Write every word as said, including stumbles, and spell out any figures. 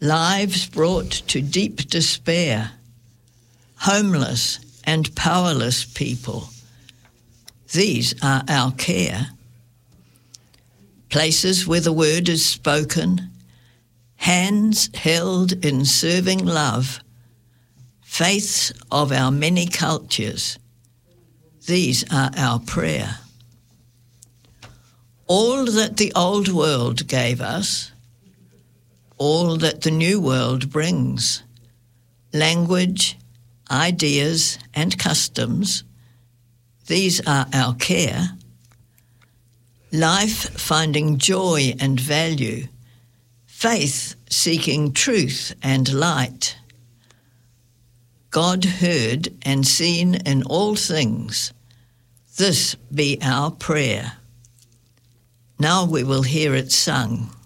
lives brought to deep despair, homeless and powerless people. These are our care. Places where the word is spoken, hands held in serving love, faiths of our many cultures. These are our prayer. All that the old world gave us, all that the new world brings, language, ideas and customs, these are our care. Life finding joy and value, faith seeking truth and light. God heard and seen in all things, this be our prayer. Now we will hear it sung.